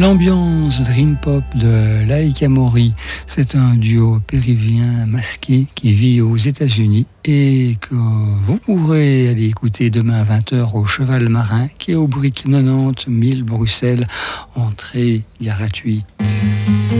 L'ambiance dream pop de Laïka Mori, c'est un duo péruvien masqué qui vit aux États-Unis et que vous pourrez aller écouter demain à 20h au Cheval Marin qui est au Brick 90 000 Bruxelles, entrée gratuite.